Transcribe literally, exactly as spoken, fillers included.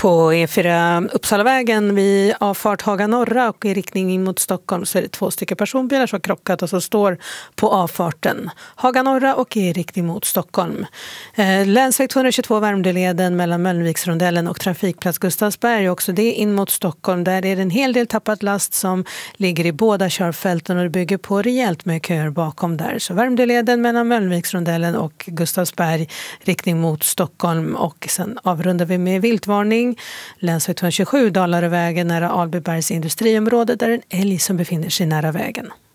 På E fyra Uppsalavägen vid avfart Haga Norra och i riktning in mot Stockholm så är det två stycken personbilar som har krockat och så står på avfarten Haga Norra och i riktning mot Stockholm. Eh, länsväg tvåhundratjugotvå Värmdöleden mellan Mölnviksrondellen och trafikplats Gustavsberg, också det in mot Stockholm. Där är det en hel del tappat last som ligger i båda körfälten och det bygger på rejält med köer bakom där. Så Värmdöleden mellan Mölnviksrondellen och Gustavsberg riktning mot Stockholm, och sen avrundar vi med viltvarning. Länsväg tvåhundratjugosju Dalarövägen nära Albybergs industriområde där en älg som befinner sig nära vägen.